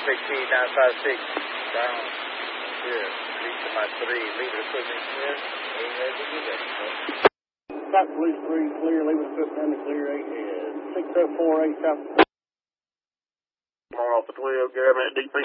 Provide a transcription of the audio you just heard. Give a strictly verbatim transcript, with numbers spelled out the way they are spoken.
sixteen nine five six, down here, reaching my three, leaving equipment here, ain't ready to get it. South Police three, clear, leaving equipment in the clear, eight head, six oh four eight South. More off the twelve, grab that D P.